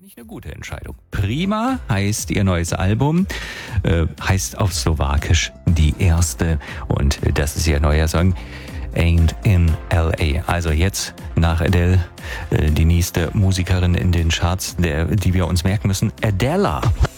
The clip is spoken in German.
Nicht eine gute Entscheidung. Prima heißt ihr neues Album, heißt auf Slowakisch Die Erste und das ist ihr neuer Song Ain't in L.A. Also jetzt nach Adele die nächste Musikerin in den Charts, die wir uns merken müssen, Adela.